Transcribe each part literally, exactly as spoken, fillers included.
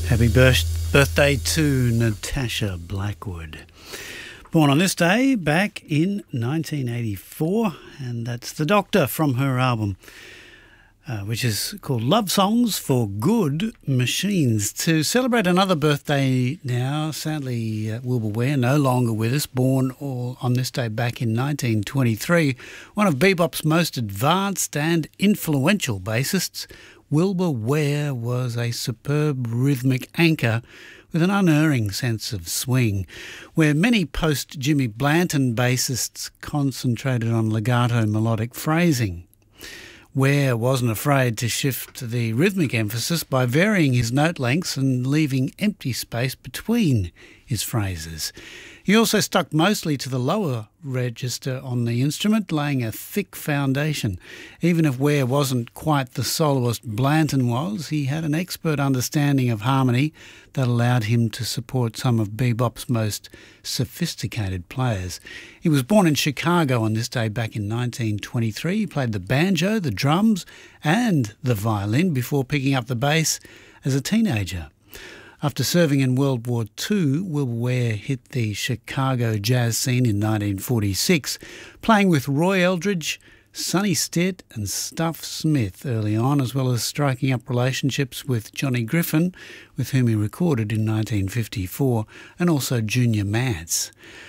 Happy birth- birthday to Natasha Blackwood. Born on this day back in nineteen eighty-four, and that's The Doctor from her album, uh, which is called Love Songs for Good Machines. To celebrate another birthday now, sadly uh, Wilbur Ware no longer with us, born all on this day back in nineteen twenty-three, one of bebop's most advanced and influential bassists. Wilbur Ware was a superb rhythmic anchor with an unerring sense of swing, where many post-Jimmy Blanton bassists concentrated on legato melodic phrasing. Ware wasn't afraid to shift the rhythmic emphasis by varying his note lengths and leaving empty space between his phrases. He also stuck mostly to the lower register on the instrument, laying a thick foundation. Even if Ware wasn't quite the soloist Blanton was, he had an expert understanding of harmony that allowed him to support some of bebop's most sophisticated players. He was born in Chicago on this day back in nineteen twenty-three. He played the banjo, the drums and the violin before picking up the bass as a teenager. After serving in World War Two, Wilbur Ware hit the Chicago jazz scene in nineteen forty-six, playing with Roy Eldridge, Sonny Stitt and Stuff Smith early on, as well as striking up relationships with Johnny Griffin, with whom he recorded in nineteen fifty-four, and also Junior Mance.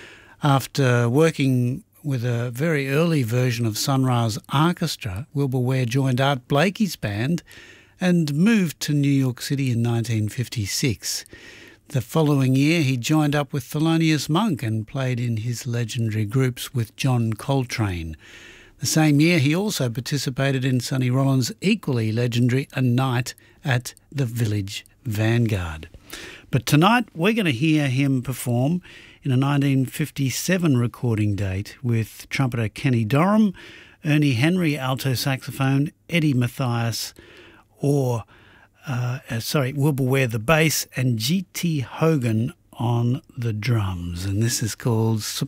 After working with a very early version of Sun Ra's orchestra, Wilbur Ware joined Art Blakey's band and moved to New York City in nineteen fifty-six. The following year he joined up with Thelonious Monk and played in his legendary groups with John Coltrane. The same year he also participated in Sonny Rollins' equally legendary A Night at the Village Vanguard. But tonight we're going to hear him perform in a nineteen fifty-seven recording date with trumpeter Kenny Dorham, Ernie Henry alto saxophone, Eddie Mathias, or, uh, uh, sorry, Wilbur Ware the bass, and G T Hogan on the drums. And this is called